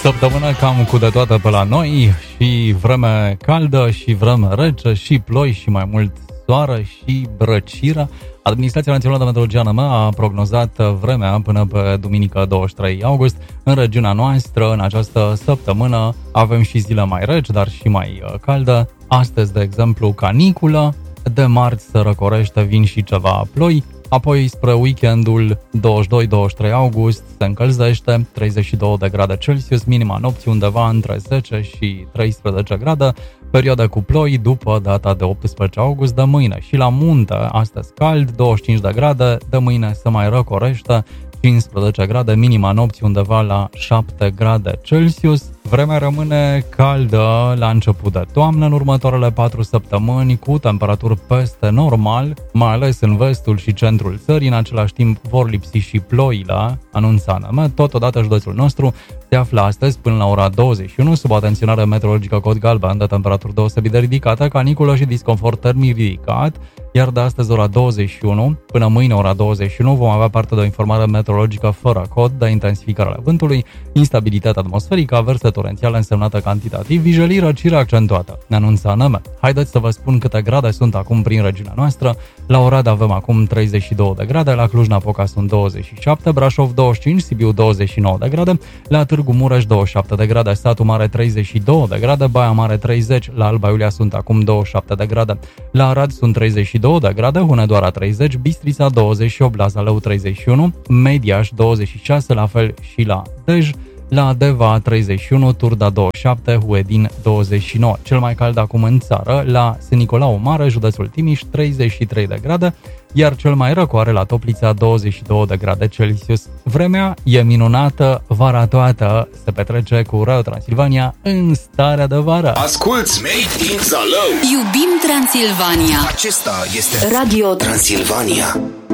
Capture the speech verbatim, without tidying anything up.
Săptămână cam cu de toate pe la noi, și vreme caldă, și vreme rece, și ploi, și mai mult soară, și brăciră. Administrația Națională de Meteorologie A N M a prognozat vremea până pe duminică douăzeci și trei august. În regiunea noastră, în această săptămână, avem și zile mai reci, dar și mai caldă. Astăzi, de exemplu, caniculă, de marți se răcorește, vin și ceva ploi. Apoi, spre weekendul douăzeci și doi douăzeci și trei august, se încălzește, treizeci și două de grade Celsius, minima nopții undeva între zece și treisprezece grade, perioada cu ploi după data de optsprezece august. De mâine și la munte, astăzi cald, douăzeci și cinci de grade, de mâine se mai răcorește, cincisprezece grade, minima nopții undeva la șapte grade Celsius. Vremea rămâne caldă la început de toamnă în următoarele patru săptămâni, cu temperaturi peste normal, mai ales în vestul și centrul țării. În același timp vor lipsi și ploile, anunță A N M. Totodată județul nostru se află astăzi până la ora douăzeci și unu sub atenționare meteorologică cod galben de temperaturi deosebit de ridicate, caniculă și disconfort termic ridicat, iar de astăzi ora douăzeci și unu până mâine ora douăzeci și unu vom avea parte de o informare meteorologică fără cod de intensificare a vântului, instabilitate atmosferică, averse torențiale însemnată cantitativ, vijelii, răcire accentuată, ne anunță A N M. Haideți să vă spun câte grade sunt acum prin regiunea noastră. La Oradea avem acum treizeci și două de grade, la Cluj-Napoca sunt douăzeci și șapte, Brașov douăzeci și cinci, Sibiu douăzeci și nouă de grade, la Târgu Mureș douăzeci și șapte de grade, Satu Mare treizeci și două de grade, Baia Mare treizeci, la Alba Iulia sunt acum douăzeci și șapte de grade, la Arad sunt treizeci și două de grade, Hunedoara treizeci, Bistrița douăzeci și opt, la Zalău treizeci și unu, Mediaș douăzeci și șase, la fel și la Dej, la Deva treizeci și unu, Turda douăzeci și șapte, Huedin douăzeci și nouă. Cel mai cald acum în țară, la S. Nicolau Mare, județul Timiș, treizeci și trei de grade, iar cel mai răcoare la Toplița, douăzeci și două de grade Celsius. Vremea e minunată, vara toată se petrece cu Radio Transilvania în starea de vară. Asculți Made in Zalău! Iubim Transilvania! Acesta este Radio Transilvania.